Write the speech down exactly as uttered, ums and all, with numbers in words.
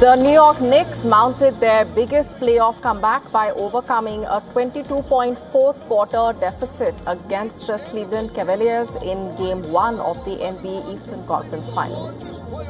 The New York Knicks mounted their biggest playoff comeback by overcoming a twenty-two point fourth quarter deficit against the Cleveland Cavaliers in Game one of the N B A Eastern Conference Finals.